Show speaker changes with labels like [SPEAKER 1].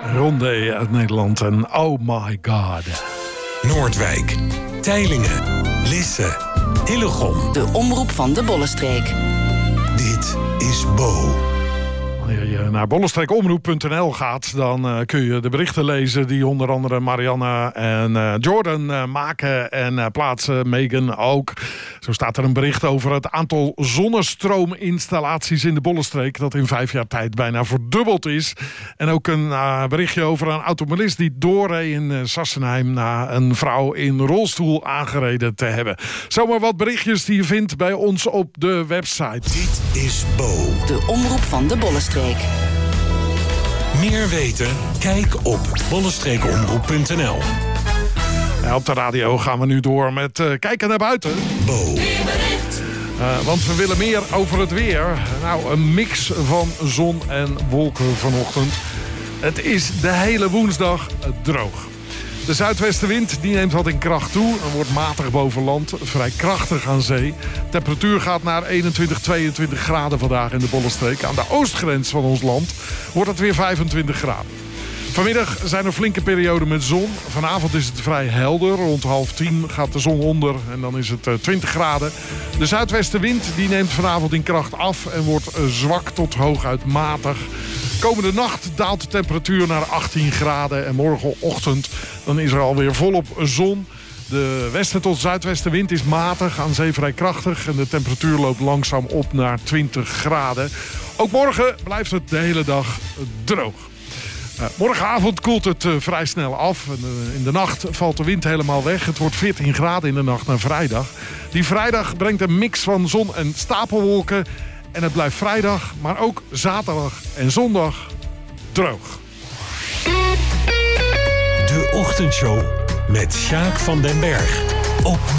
[SPEAKER 1] Rondé uit Nederland en Oh My God.
[SPEAKER 2] Noordwijk, Teylingen, Lisse, Hillegom.
[SPEAKER 3] De omroep van de Bollenstreek.
[SPEAKER 2] Dit is Bo.
[SPEAKER 1] Wanneer je naar bollenstreekomroep.nl gaat, dan kun je de berichten lezen die onder andere Marianne en Jordan maken en plaatsen. Megan ook. Zo staat er een bericht over het aantal zonnestroominstallaties in de Bollenstreek, dat in 5 jaar tijd bijna verdubbeld is. En ook een berichtje over een automobilist die doorreed in Sassenheim na een vrouw in rolstoel aangereden te hebben. Zomaar wat berichtjes die je vindt bij ons op de website.
[SPEAKER 2] Dit is Bo.
[SPEAKER 3] De omroep van de Bollenstreek.
[SPEAKER 2] Meer weten? Kijk op bollenstreekomroep.nl.
[SPEAKER 1] Ja, op de radio gaan we nu door met kijken naar buiten.
[SPEAKER 2] Bo.
[SPEAKER 1] Want we willen meer over het weer. Nou, een mix van zon en wolken vanochtend. Het is de hele woensdag droog. De zuidwestenwind die neemt wat in kracht toe en wordt matig boven land, vrij krachtig aan zee. Temperatuur gaat naar 21, 22 graden vandaag in de Bollenstreek. Aan de oostgrens van ons land wordt het weer 25 graden. Vanmiddag zijn er flinke perioden met zon. Vanavond is het vrij helder. Rond 9:30 gaat de zon onder en dan is het 20 graden. De zuidwestenwind die neemt vanavond in kracht af en wordt zwak tot hooguit matig. Komende nacht daalt de temperatuur naar 18 graden en morgenochtend dan is er alweer volop zon. De westen tot zuidwestenwind is matig, aan zee vrij krachtig en de temperatuur loopt langzaam op naar 20 graden. Ook morgen blijft het de hele dag droog. Morgenavond koelt het vrij snel af. In de nacht valt de wind helemaal weg. Het wordt 14 graden in de nacht naar vrijdag. Die vrijdag brengt een mix van zon en stapelwolken. En het blijft vrijdag, maar ook zaterdag en zondag droog.
[SPEAKER 2] De ochtendshow met Sjaak van den Berg op